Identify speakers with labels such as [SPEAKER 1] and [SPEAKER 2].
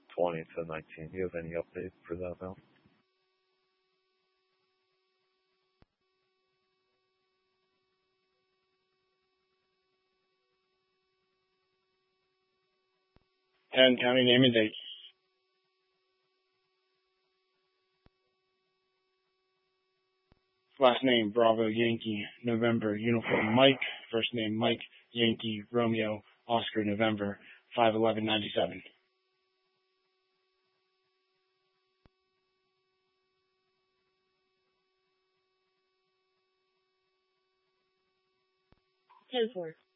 [SPEAKER 1] 20 to 19. Do you have any update for that now?
[SPEAKER 2] And county name and date. Last name, Bravo, Yankee, November, Uniform, Mike. First name, Mike, Yankee, Romeo, Oscar, November, 5/11/97.
[SPEAKER 3] Ten four.